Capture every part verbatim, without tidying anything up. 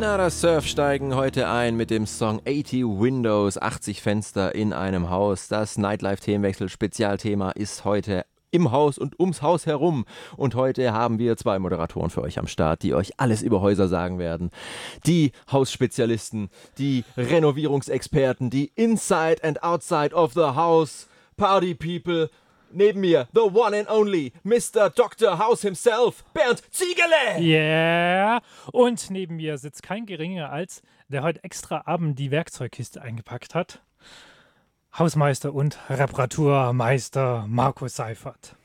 Na, das Surfsteigen heute ein mit dem Song achtzig Windows, achtzig Fenster in einem Haus. Das Nightlife-Themenwechsel-Spezialthema ist heute im Haus und ums Haus herum. Und heute haben wir zwei Moderatoren für euch am Start, die euch alles über Häuser sagen werden. Die Hausspezialisten, die Renovierungsexperten, die Inside and Outside of the House Party People. Neben mir, the one and only, Mister Doktor House himself, Bernd Ziegele! Yeah! Und neben mir sitzt kein geringer als, der heute extra Abend die Werkzeugkiste eingepackt hat, Hausmeister und Reparaturmeister Markus Seifert.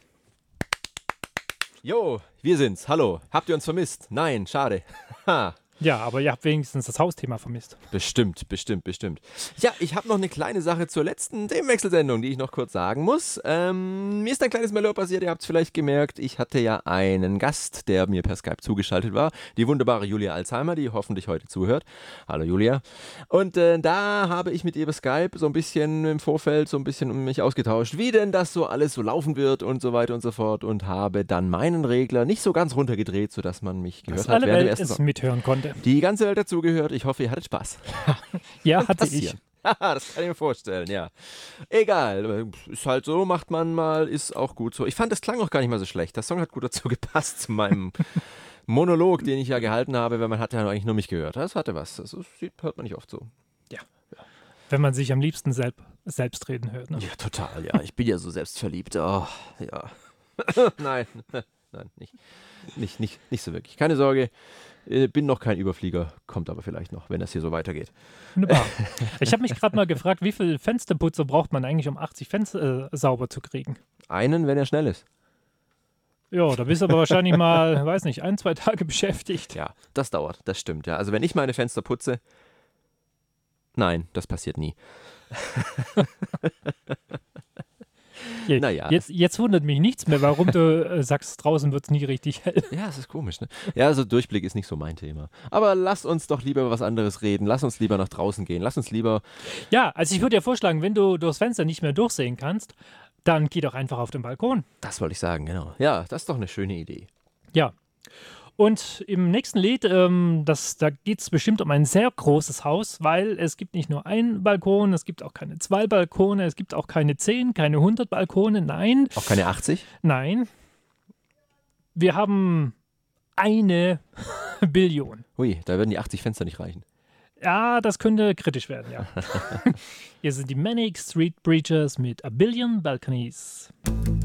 Jo, wir sind's. Hallo. Habt ihr uns vermisst? Nein, schade. Ha. Ja, aber ihr habt wenigstens das Hausthema vermisst. Bestimmt, bestimmt, bestimmt. Ja, ich habe noch eine kleine Sache zur letzten Themenwechselsendung, die ich noch kurz sagen muss. Ähm, mir ist ein kleines Malheur passiert, ihr habt es vielleicht gemerkt. Ich hatte ja einen Gast, der mir per Skype zugeschaltet war. Die wunderbare Julia Alzheimer, die hoffentlich heute zuhört. Hallo Julia. Und äh, da habe ich mit ihr über Skype so ein bisschen im Vorfeld so ein bisschen um mich ausgetauscht, wie denn das so alles so laufen wird und so weiter und so fort. Und habe dann meinen Regler nicht so ganz runtergedreht, sodass man mich gehört Dass hat. alle Welt es mithören konnte. Die ganze Welt dazugehört. Ich hoffe, ihr hattet Spaß. Ja, hatte ich. Das kann ich mir vorstellen, ja. Egal, ist halt so, macht man mal, ist auch gut so. Ich fand, das klang auch gar nicht mal so schlecht. Der Song hat gut dazu gepasst zu meinem Monolog, den ich ja gehalten habe, weil man hat ja eigentlich nur mich gehört. Das hatte was. Das hört man nicht oft so. Ja. Wenn man sich am liebsten selb, selbst reden hört. Ne? Ja, total, ja. Ich bin ja so selbstverliebt. Oh, ja. Nein, nein, nicht, nicht, nicht, nicht so wirklich. Keine Sorge. Bin noch kein Überflieger, kommt aber vielleicht noch, wenn das hier so weitergeht. Wunderbar. Ich habe mich gerade mal gefragt, wie viel Fensterputzer braucht man eigentlich, um achtzig Fenster äh, sauber zu kriegen? Einen, wenn er schnell ist. Ja, da bist du aber wahrscheinlich mal, weiß nicht, ein, zwei Tage beschäftigt. Ja, das dauert, das stimmt, ja. Also wenn ich meine Fenster putze, nein, das passiert nie. Je, naja. Jetzt, jetzt wundert mich nichts mehr, warum du äh, sagst, draußen wird es nie richtig hell. Ja, es ist komisch, ne? Ja, also Durchblick ist nicht so mein Thema. Aber lass uns doch lieber über was anderes reden. Lass uns lieber nach draußen gehen. Lass uns lieber... Ja, also ich würde dir vorschlagen, wenn du durchs Fenster nicht mehr durchsehen kannst, dann geh doch einfach auf den Balkon. Das wollte ich sagen, genau. Ja, das ist doch eine schöne Idee. Ja. Und im nächsten Lied, ähm, das, da geht es bestimmt um ein sehr großes Haus, weil es gibt nicht nur einen Balkon, es gibt auch keine zwei Balkone, es gibt auch keine zehn, keine hundert Balkone, nein. Auch keine achtzig? Nein. Wir haben eine Billion. Ui, da würden die achtzig Fenster nicht reichen. Ja, das könnte kritisch werden, ja. Hier sind die Manic Street Preachers mit A Billion Balconies.